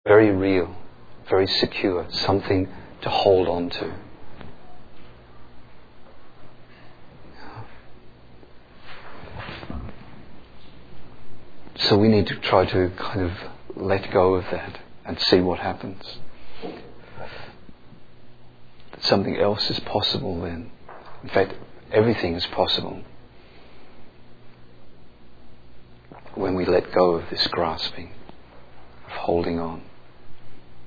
very real, very secure, something to hold on to. So we need to try to kind of let go of that and see what happens. That something else is possible then. In fact, everything is possible when we let go of this grasping, of holding on.